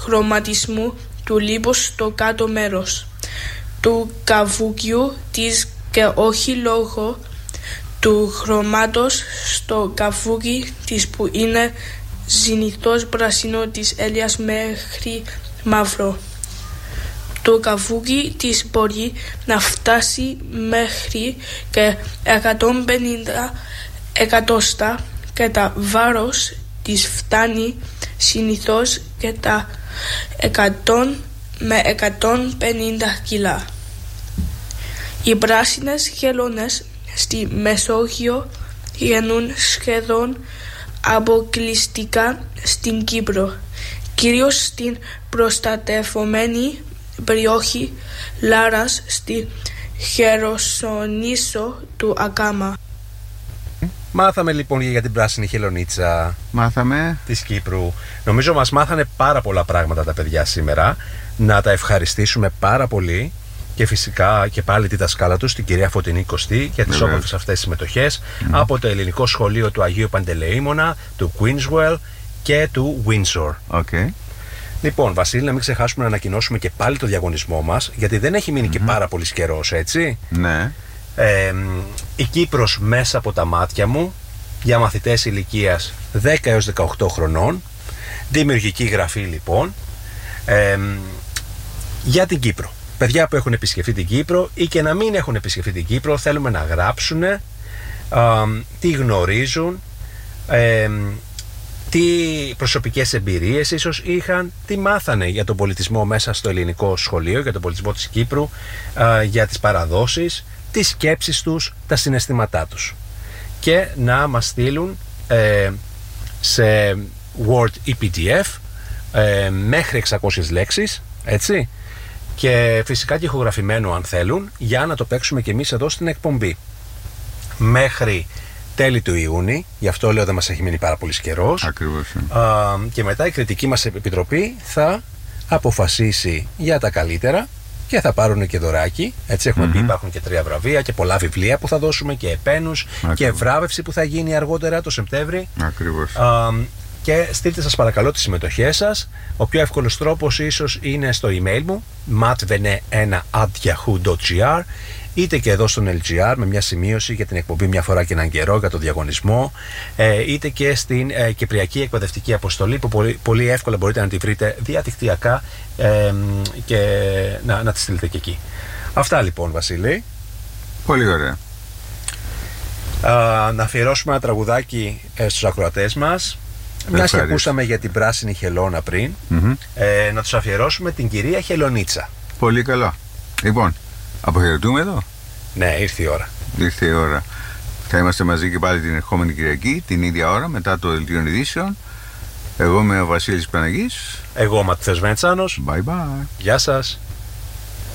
χρωματισμού του λίπους στο κάτω μέρος του καβούκιου της και όχι λόγω του χρώματος στο καβούκι της που είναι συνήθως πράσινο της έλιας μέχρι μαύρο. Το καβούκι της μπορεί να φτάσει μέχρι και 150 εκατοστά και τα βάρος της φτάνει συνήθως και τα 100 με 150 κιλά. Οι πράσινες χελώνες στη Μεσόγειο γεννούν σχεδόν αποκλειστικά στην Κύπρο, κυρίως στην προστατευμένη περιοχή Λάρας στη Χερσονήσο του Ακάμα. Μάθαμε λοιπόν για την πράσινη χελωνίτσα. Μάθαμε της Κύπρου. Νομίζω μας μάθανε πάρα πολλά πράγματα τα παιδιά σήμερα. Να τα ευχαριστήσουμε πάρα πολύ. Και φυσικά και πάλι τη δασκάλα τους, την κυρία Φωτεινή Κωστή, για τις όμορφες αυτές συμμετοχές από το ελληνικό σχολείο του Αγίου Παντελεήμονα, του Queenswell και του Windsor. Okay. Λοιπόν, Βασίλη, να μην ξεχάσουμε να ανακοινώσουμε και πάλι το διαγωνισμό μας, γιατί δεν έχει μείνει και πάρα πολύ καιρός, έτσι. Ναι. Η Κύπρος μέσα από τα μάτια μου, για μαθητές ηλικίας 10 έως 18 χρονών. Δημιουργική γραφή λοιπόν για την Κύπρο. Παιδιά που έχουν επισκεφτεί την Κύπρο ή και να μην έχουν επισκεφτεί την Κύπρο, θέλουμε να γράψουν τι γνωρίζουν, τι προσωπικές εμπειρίες ίσως είχαν, τι μάθανε για τον πολιτισμό μέσα στο ελληνικό σχολείο, για τον πολιτισμό της Κύπρου, για τις παραδόσεις, τις σκέψεις τους, τα συναισθήματά τους. Και να μας στείλουν σε Word ή PDF μέχρι 600 λέξεις, έτσι, και φυσικά και ηχογραφημένο αν θέλουν, για να το παίξουμε και εμείς εδώ στην εκπομπή. Μέχρι τέλη του Ιούνιου, γι' αυτό λέω δεν μας έχει μείνει πάρα πολύ καιρός. Ακριβώς. Και μετά η κριτική μας επιτροπή θα αποφασίσει για τα καλύτερα και θα πάρουν και δωράκι. Έτσι έχουμε πει, υπάρχουν και 3 βραβεία και πολλά βιβλία που θα δώσουμε και επένους και βράβευση που θα γίνει αργότερα το Σεπτέμβρη. Ακριβώς. Και στείλτε σας παρακαλώ τις συμμετοχές σας. Ο πιο εύκολος τρόπος ίσως είναι στο email μου matvene1@yahoo.gr, είτε και εδώ στον LGR με μια σημείωση για την εκπομπή μια φορά και έναν καιρό για το διαγωνισμό, είτε και στην Κυπριακή Εκπαιδευτική Αποστολή που πολύ εύκολα μπορείτε να τη βρείτε διαδικτυακά και να τη στείλετε και εκεί. Αυτά λοιπόν, Βασίλη. Πολύ ωραία. Να αφιερώσουμε ένα τραγουδάκι στους ακροατές μας. Μιας και ακούσαμε για την πράσινη χελώνα πριν, να τους αφιερώσουμε την κυρία Χελωνίτσα. Πολύ καλά. Λοιπόν, αποχαιρετούμε εδώ. Ναι, ήρθε η ώρα. Ήρθε η ώρα. Θα είμαστε μαζί και πάλι την ερχόμενη Κυριακή, την ίδια ώρα, μετά το δελτίο ειδήσεων. Εγώ είμαι ο Βασίλης Παναγής. Εγώ ο Ματθαίος Βενετσάνος. Bye bye. Γεια σας.